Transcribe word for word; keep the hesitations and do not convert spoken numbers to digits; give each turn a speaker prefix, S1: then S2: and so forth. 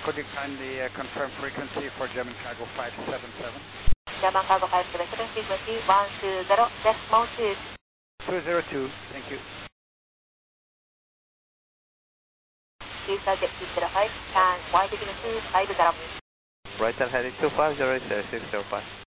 S1: could you kindly uh, confirm frequency for German Cargo five seven seven?
S2: German Cargo five seven seven, frequency one two zero, decimal two.
S1: two zero two, thank you.
S2: Please target two zero five, and Y taking two five zero.
S3: Right, I'm heading two five zero, six zero five.